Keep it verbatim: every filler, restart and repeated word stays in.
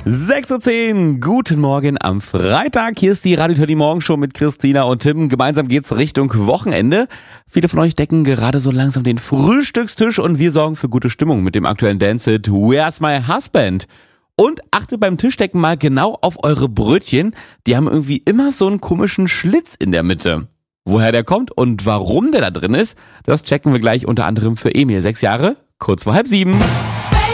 sechs Uhr zehn, guten Morgen am Freitag. Hier ist die Radio Teddy Morgenshow mit Christina und Tim. Gemeinsam geht's Richtung Wochenende. Viele von euch decken gerade so langsam den Frühstückstisch und wir sorgen für gute Stimmung mit dem aktuellen Dance-Hit Where's My Husband? Und achtet beim Tischdecken mal genau auf eure Brötchen. Die haben irgendwie immer so einen komischen Schlitz in der Mitte. Woher der kommt und warum der da drin ist, das checken wir gleich unter anderem für Emil. Sechs Jahre, kurz vor halb sieben.